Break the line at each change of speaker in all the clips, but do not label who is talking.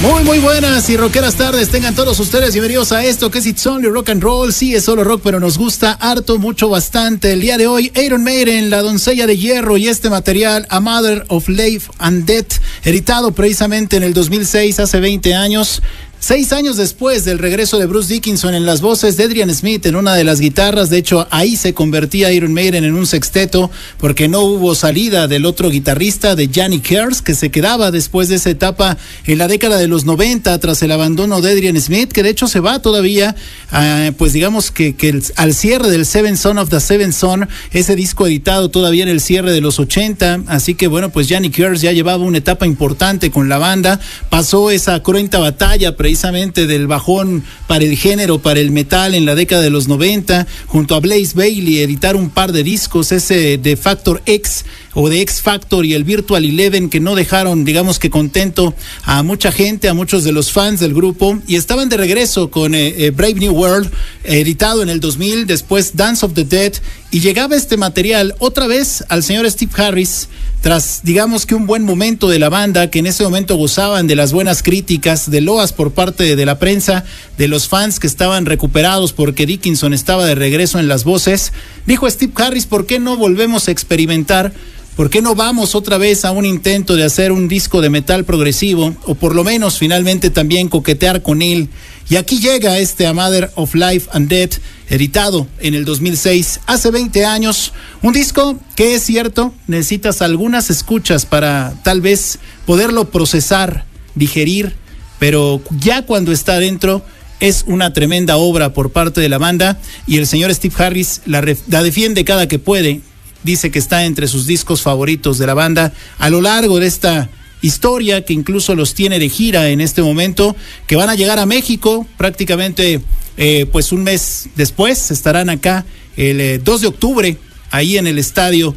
Muy buenas y rockeras tardes, tengan todos ustedes bienvenidos a esto que es It's Only Rock and Roll. Sí, es solo rock, pero nos gusta harto, mucho, bastante. El día de hoy, Iron Maiden, La Doncella de Hierro, y este material, A Mother of Life and Death, editado precisamente en el 2006, hace 20 años. 6 años después del regreso de Bruce Dickinson en las voces, de Adrian Smith en una de las guitarras. De hecho, ahí se convertía Iron Maiden en un sexteto, porque no hubo salida del otro guitarrista, de Janny Kers, que se quedaba después de esa etapa en la década de los 90, tras el abandono de Adrian Smith, que de hecho se va todavía, pues digamos que al cierre del Seventh Son of the Seventh Son, ese disco editado todavía en el cierre de los 80, así que bueno, pues Janny Kers ya llevaba una etapa importante con la banda, pasó esa cruenta batalla precisamente del bajón para el género, para el metal en la década de los 90, junto a Blaze Bayley, editar un par de discos, ese de Factor X o de X Factor y el Virtual Eleven, que no dejaron, digamos que contento a mucha gente, a muchos de los fans del grupo, y estaban de regreso con Brave New World, editado en el 2000, después Dance of the Dead, y llegaba este material otra vez al señor Steve Harris, tras digamos que un buen momento de la banda, que en ese momento gozaban de las buenas críticas, de loas por parte de la prensa, de los fans que estaban recuperados porque Dickinson estaba de regreso en las voces. Dijo Steve Harris, ¿por qué no volvemos a experimentar? ¿Por qué no vamos otra vez a un intento de hacer un disco de metal progresivo? O por lo menos finalmente también coquetear con él. Y aquí llega este A Mother of Life and Death, editado en el 2006, hace 20 años. Un disco que es cierto, necesitas algunas escuchas para tal vez poderlo procesar, digerir, pero ya cuando está dentro es una tremenda obra por parte de la banda, y el señor Steve Harris la defiende cada que puede. Dice que está entre sus discos favoritos de la banda a lo largo de esta historia, que incluso los tiene de gira en este momento, que van a llegar a México prácticamente pues un mes después. Estarán acá el 2 de octubre, ahí en el estadio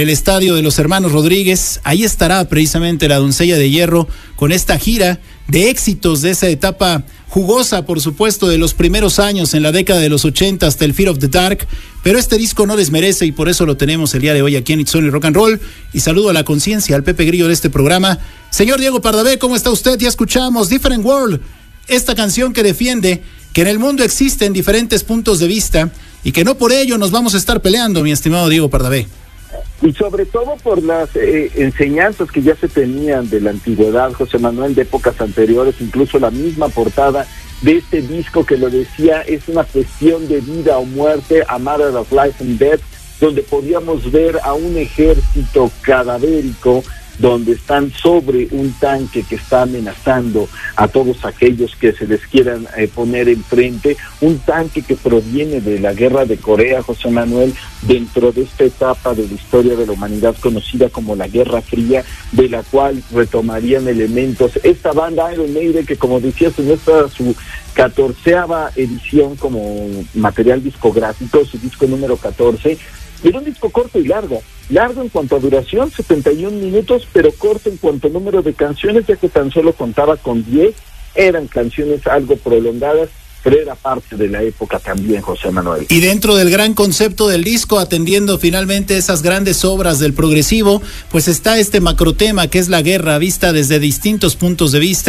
de los hermanos Rodríguez. Ahí estará precisamente La Doncella de Hierro con esta gira de éxitos de esa etapa jugosa, por supuesto, de los primeros años en la década de los 80 hasta el Fear of the Dark, pero este disco no desmerece y por eso lo tenemos el día de hoy aquí en It's Only Rock and Roll. Y saludo a la conciencia, al Pepe Grillo de este programa. Señor Diego Pardavé, ¿cómo está usted? Ya escuchamos Different World, esta canción que defiende que en el mundo existen diferentes puntos de vista y que no por ello nos vamos a estar peleando, mi estimado Diego Pardavé.
Y sobre todo por las enseñanzas que ya se tenían de la antigüedad, José Manuel, de épocas anteriores, incluso la misma portada de este disco que lo decía, es una cuestión de vida o muerte, A Matter of Life and Death, donde podíamos ver a un ejército cadavérico, donde están sobre un tanque que está amenazando a todos aquellos que se les quieran poner enfrente, un tanque que proviene de la guerra de Corea, José Manuel, dentro de esta etapa de la historia de la humanidad conocida como la Guerra Fría, de la cual retomarían elementos esta banda Iron Maiden, que como decías, en esta su 14ª edición como material discográfico, su disco número 14, era un disco corto y largo en cuanto a duración, 71 minutos, pero corto en cuanto a número de canciones, ya que tan solo contaba con 10, eran canciones algo prolongadas, pero era parte de la época también, José Manuel.
Y dentro del gran concepto del disco, atendiendo finalmente esas grandes obras del progresivo, pues está este macrotema que es la guerra, vista desde distintos puntos de vista.